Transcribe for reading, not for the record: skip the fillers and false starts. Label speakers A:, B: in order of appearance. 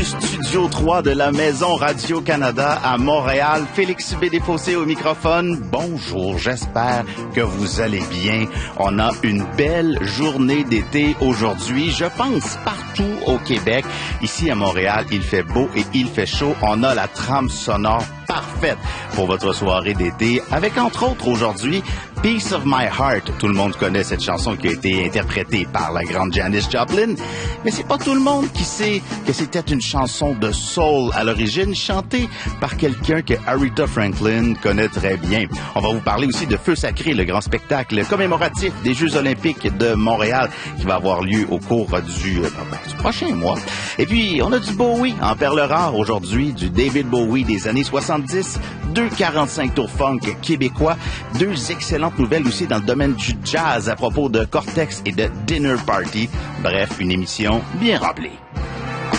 A: Studio 3 de la Maison Radio-Canada à Montréal. Félix Bédéfossé au microphone. Bonjour, j'espère que vous allez bien. On a une belle journée d'été aujourd'hui, je pense partout au Québec. Ici à Montréal, il fait beau et il fait chaud. On a la trame sonore parfaite pour votre soirée d'été, avec entre autres aujourd'hui Piece of My Heart. Tout le monde connaît cette chanson qui a été interprétée par la grande Janis Joplin, mais c'est pas tout le monde qui sait que c'était une chanson de soul à l'origine, chantée par quelqu'un que Aretha Franklin connaît très bien. On va vous parler aussi de Feu Sacré, le grand spectacle commémoratif des Jeux olympiques de Montréal qui va avoir lieu au cours du prochain mois. Et puis, on a du Bowie en perle rare aujourd'hui, du David Bowie des années 70, 2,45 tours funk québécois, deux excellentes nouvelles aussi dans le domaine du jazz à propos de Cortex et de Dinner Party. Bref, une émission bien remplie.